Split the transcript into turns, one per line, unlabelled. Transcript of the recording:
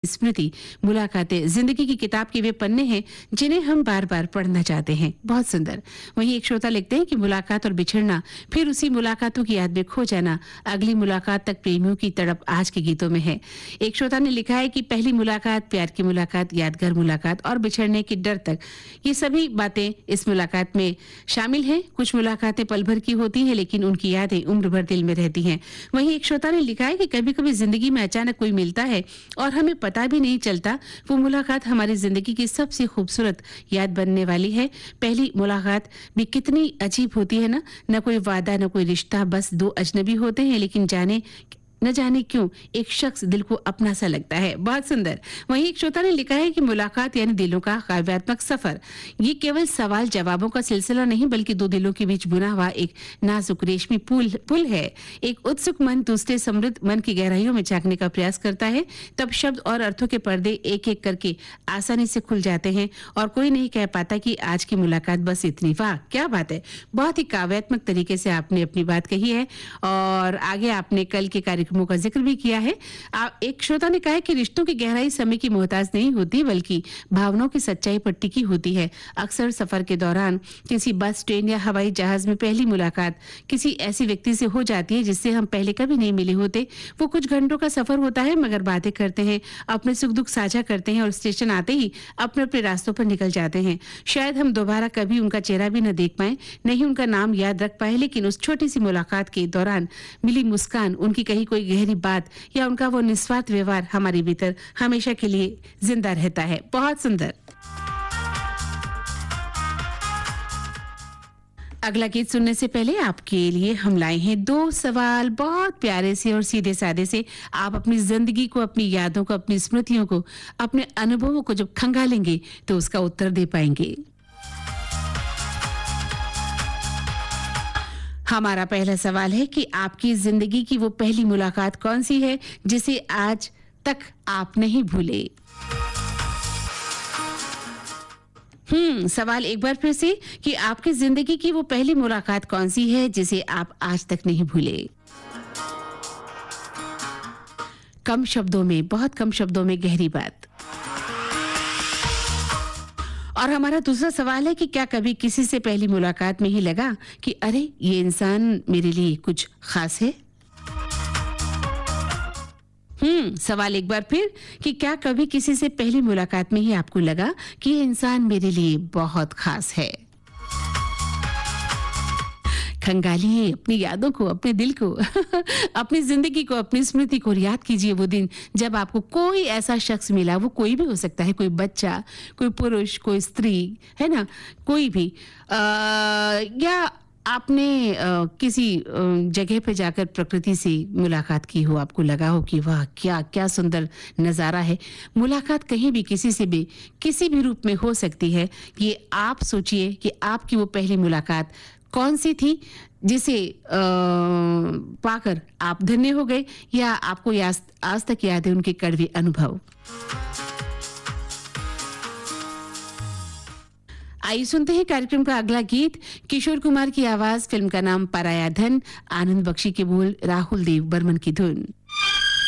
स्मृति, मुलाकातें जिंदगी की किताब के वे पन्ने हैं जिन्हें हम बार बार पढ़ना चाहते हैं। बहुत सुंदर। वहीं एक श्रोता लिखते हैं कि मुलाकात और बिछड़ना, फिर उसी मुलाकातों की याद में खो जाना, अगली मुलाकात तक प्रेमियों की तड़प आज के गीतों में है। एक श्रोता ने लिखा है कि पहली मुलाकात, प्यार की मुलाकात, यादगार मुलाकात और बिछड़ने के डर तक, ये सभी बातें इस मुलाकात में शामिल हैं। कुछ मुलाकातें पल भर की होती हैं लेकिन उनकी यादें उम्र भर दिल में रहती हैं। वहीं एक श्रोता ने लिखा है कि कभी कभी जिंदगी में अचानक कोई मिलता है और हमें पता भी नहीं चलता, वो मुलाकात हमारी जिंदगी की सबसे खूबसूरत याद बनने वाली है। पहली मुलाकात भी कितनी अजीब होती है ना, न कोई वादा न कोई रिश्ता, बस दो अजनबी होते हैं लेकिन न जाने क्यों एक शख्स दिल को अपना सा लगता है। बहुत सुंदर। वहीं एक श्रोता ने लिखा है कि मुलाकात यानी दिलों का काव्यात्मक सफर, ये केवल सवाल जवाबों का सिलसिला नहीं बल्कि दो दिलों के बीच बुना हुआ एक नाजुक रेशमी पुल है। एक उत्सुक मन दूसरे समृद्ध मन की गहराइयों में झांकने का प्रयास करता है, तब शब्द और अर्थों के पर्दे एक एक करके आसानी से खुल जाते हैं और कोई नहीं कह पाता कि आज की मुलाकात बस इतनी। वाह क्या बात है, बहुत ही काव्यात्मक तरीके से आपने अपनी बात कही है और आगे आपने कल के कार्यक्रमों का जिक्र भी किया है। एक श्रोता ने कहा है कि रिश्तों की गहराई समय की मोहताज नहीं होती बल्कि भावनाओं की सच्चाई पर टिकी होती है। अक्सर सफर के दौरान किसी बस, ट्रेन या हवाई जहाज में पहली मुलाकात किसी ऐसी व्यक्ति से हो जाती है जिससे हम पहले कभी नहीं मिले होते। वो कुछ घंटों का सफर होता है मगर बातें करते हैं, अपने सुख दुख साझा करते हैं और स्टेशन आते ही अपने अपने रास्तों पर निकल जाते हैं। शायद हम दोबारा कभी उनका चेहरा भी न देख पाए, नहीं उनका नाम याद रख पाए, लेकिन उस छोटी सी मुलाकात के दौरान मिली मुस्कान, उनकी कही कोई गहरी बात या उनका वो निस्वार्थ व्यवहार हमारे भीतर हमेशा के लिए जिंदा रहता है। बहुत सुंदर। अगला गीत सुनने से पहले आपके लिए हम लाए हैं दो सवाल, बहुत प्यारे से और सीधे साधे से। आप अपनी जिंदगी को, अपनी यादों को, अपनी स्मृतियों को, अपने अनुभवों को जब खंगालेंगे तो उसका उत्तर दे पाएंगे। हमारा पहला सवाल है कि आपकी जिंदगी की वो पहली मुलाकात कौन सी है जिसे आज तक आप नहीं भूले। सवाल एक बार फिर से कि आपकी जिंदगी की वो पहली मुलाकात कौन सी है जिसे आप आज तक नहीं भूले। कम शब्दों में, बहुत कम शब्दों में गहरी बात। और हमारा दूसरा सवाल है कि क्या कभी किसी से पहली मुलाकात में ही लगा कि अरे ये इंसान मेरे लिए कुछ खास है। सवाल एक बार फिर कि क्या कभी किसी से पहली मुलाकात में ही आपको लगा कि ये इंसान मेरे लिए बहुत खास है। खंगालिए अपनी यादों को, अपने दिल को अपनी जिंदगी को, अपनी स्मृति को। याद कीजिए वो दिन जब आपको कोई ऐसा शख्स मिला, वो कोई भी हो सकता है, कोई बच्चा, कोई पुरुष, कोई स्त्री, है ना, कोई भी, या आपने किसी जगह पे जाकर प्रकृति से मुलाकात की हो, आपको लगा हो कि वाह क्या क्या सुंदर नज़ारा है। मुलाकात कहीं भी किसी से भी किसी भी रूप में हो सकती है। ये आप सोचिए कि आपकी वो पहली मुलाकात कौन सी थी जिसे पाकर आप धन्य हो गए, या आपको आज तक याद है उनके कड़वे अनुभव। आइए सुनते हैं कार्यक्रम का अगला गीत। किशोर कुमार की आवाज, फिल्म का नाम पराया धन, आनंद बख्शी के बोल, राहुल देव बर्मन की धुन।